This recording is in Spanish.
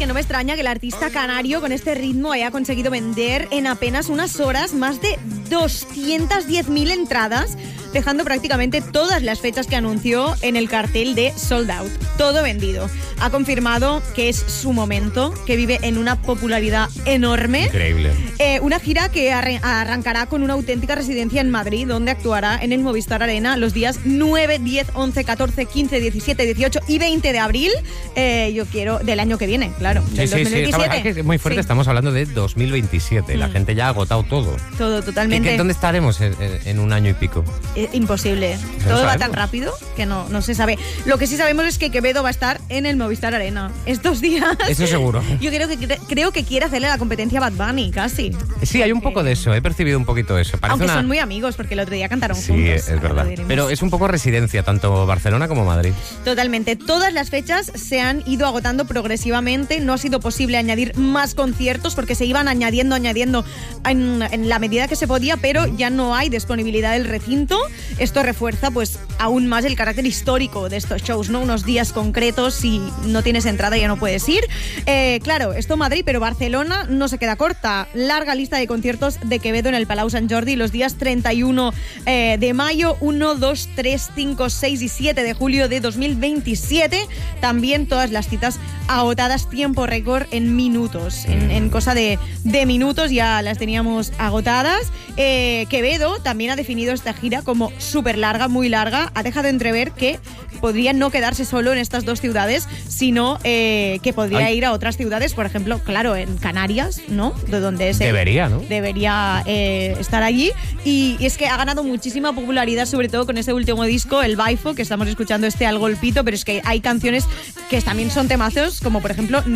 que no me extraña que el artista canario con este ritmo haya conseguido vender en apenas unas horas más de 210.000 entradas, dejando prácticamente todas las fechas que anunció en el cartel de Sold Out. Todo vendido. Ha confirmado que es su momento, que vive en una popularidad enorme. Increíble. Una gira que arrancará con una auténtica residencia en Madrid, donde actuará en el Movistar Arena los días 9, 10, 11, 14, 15, 17, 18 y 20 de abril. Yo quiero del año que viene, claro, del 2027. Es muy fuerte, estamos hablando de 2027. La gente ya ha agotado todo. Todo, totalmente. ¿Dónde estaremos en un año y pico? Imposible. Todo va tan rápido que no se sabe. Lo que sí sabemos es que Quevedo va a estar en el Movistar Arena estos días. Eso seguro. Yo creo que quiere hacerle la competencia a Bad Bunny, casi. Sí, hay un poco de eso. He percibido un poquito eso. Aunque son muy amigos, porque el otro día cantaron juntos. Sí, es verdad. Pero es un poco residencia, tanto Barcelona como Madrid. Totalmente. Todas las fechas se han ido agotando progresivamente. No ha sido posible añadir más conciertos porque se iban añadiendo en la medida que se podía, pero ya no hay disponibilidad del recinto. Esto refuerza pues aún más el carácter histórico de estos shows, ¿no? Unos días concretos, si no tienes entrada ya no puedes ir. Claro, esto Madrid, pero Barcelona no se queda corta. Larga lista de conciertos de Quevedo en el Palau Sant Jordi los días 31 de mayo, 1, 2, 3, 5, 6 y 7 de julio de 2027. También todas las citas agotadas, tiempo récord en minutos. En cosa de minutos ya las teníamos agotadas. Quevedo también ha definido esta gira como súper larga, muy larga. Ha dejado entrever que podría no quedarse solo en estas dos ciudades, sino que podría ir a otras ciudades, por ejemplo, claro, en Canarias, ¿no? De donde debería, ¿no? Debería estar allí. Y es que ha ganado muchísima popularidad, sobre todo con ese último disco, el Baifo, que estamos escuchando Al Golpito, pero es que hay canciones que también son temazos, como por ejemplo